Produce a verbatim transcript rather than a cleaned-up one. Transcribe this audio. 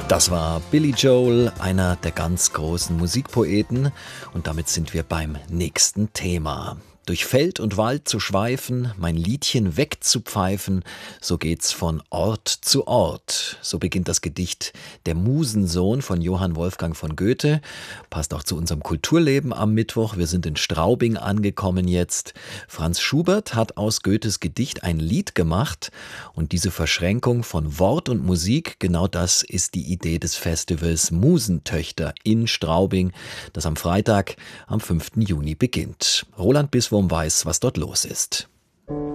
Das war Billy Joel, einer der ganz großen Musikpoeten. Und damit sind wir beim nächsten Thema. Durch Feld und Wald zu schweifen, mein Liedchen wegzupfeifen, so geht's von Ort zu Ort. So beginnt das Gedicht Der Musensohn von Johann Wolfgang von Goethe. Passt auch zu unserem Kulturleben am Mittwoch. Wir sind in Straubing angekommen jetzt. Franz Schubert hat aus Goethes Gedicht ein Lied gemacht. Und diese Verschränkung von Wort und Musik, genau das ist die Idee des Festivals Musentöchter in Straubing, das am Freitag, am fünften Juni beginnt. Roland Biswurm weiß, was dort los ist.